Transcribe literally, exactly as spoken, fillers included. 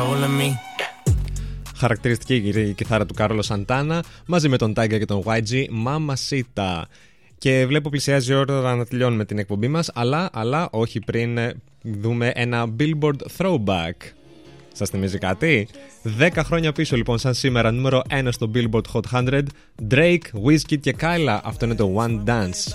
Χαρακτηριστική η κιθάρα του Κάρολο Σαντάνα μαζί με τον Tiger και τον γουάι τζι, Mamacita. Και βλέπω πλησιάζει η ώρα να τελειώνουμε την εκπομπή μας, αλλά, αλλά όχι πριν δούμε ένα Billboard Throwback. Σας θυμίζει κάτι? Δέκα χρόνια πίσω λοιπόν, σαν σήμερα, νούμερο ένα στο Billboard Hot εκατό, Drake, Wizkid και Kyla. Αυτό είναι το One Dance.